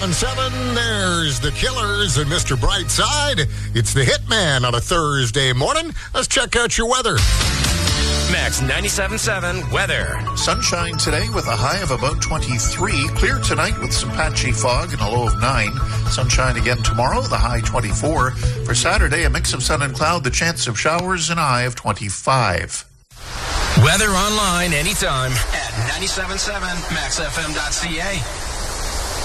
On 7, there's the Killers and Mr. Brightside. It's the Hitman on a Thursday morning. Let's check out your weather. Max 97.7 weather. Sunshine today with a high of about 23. Clear tonight with some patchy fog and a low of 9. Sunshine again tomorrow, the high 24. For Saturday, a mix of sun and cloud, the chance of showers and a high of 25. Weather online anytime at 97.7maxfm.ca.